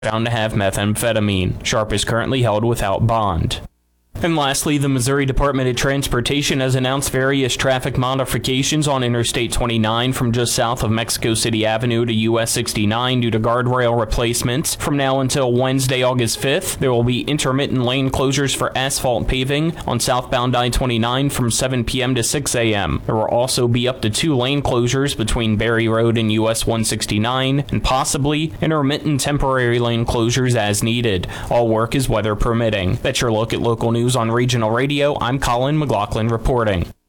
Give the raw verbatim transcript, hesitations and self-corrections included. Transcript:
found to have methamphetamine. Sharp is currently held without bond. And lastly, the Missouri Department of Transportation has announced various traffic modifications on Interstate twenty-nine from just south of Mexico City Avenue to U S sixty-nine due to guardrail replacements. From now until Wednesday, August fifth, there will be intermittent lane closures for asphalt paving on southbound I twenty-nine from seven p.m. to six a.m. There will also be up to two lane closures between Berry Road and U S one sixty-nine, and possibly intermittent temporary lane closures as needed. All work is weather permitting. That's your look at local news on Regional Radio. I'm Colin McLaughlin reporting.